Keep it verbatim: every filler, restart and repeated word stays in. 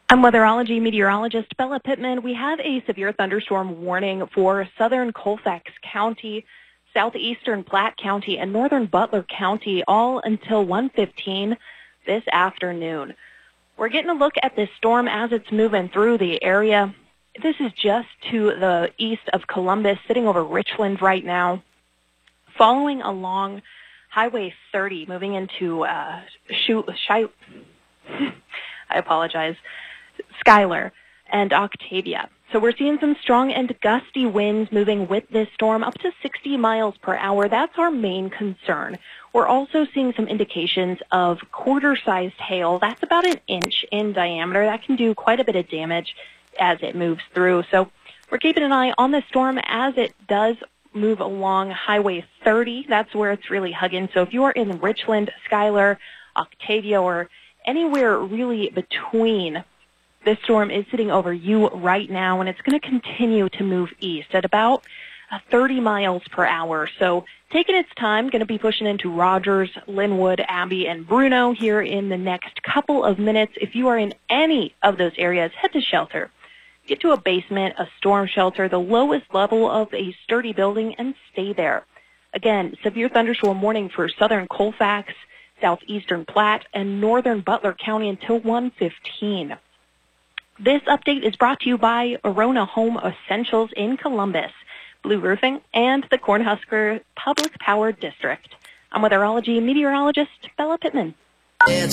I'm weatherology meteorologist Bella Pittman. We have a severe thunderstorm warning for southern Colfax County, southeastern Platte County, and northern Butler County all until one fifteen this afternoon. We're getting a look at this storm as it's moving through the area. This is just to the east of Columbus, sitting over Richland right now, following along Highway thirty, moving into uh, Shu- Shi- I apologize, Schuyler and Octavia. So we're seeing some strong and gusty winds moving with this storm up to sixty miles per hour. That's our main concern. We're also seeing some indications of quarter-sized hail. That's about an inch in diameter. That can do quite a bit of damage as it moves through. So we're keeping an eye on the storm as it does move along Highway thirty. That's where it's really hugging. So if you are in Richland, Schuyler, Octavia, or anywhere really between, this storm is sitting over you right now, and it's going to continue to move east at about uh, thirty miles per hour. So taking its time, going to be pushing into Rogers, Linwood, Abbey, and Bruno here in the next couple of minutes. If you are in any of those areas, head to shelter. Get to a basement, a storm shelter, the lowest level of a sturdy building, and stay there. Again, severe thunderstorm warning for southern Colfax, southeastern Platte, and northern Butler County until one fifteen. This update is brought to you by Arona Home Essentials in Columbus, Blue Roofing, and the Cornhusker Public Power District. I'm weatherology meteorologist Bella Pittman.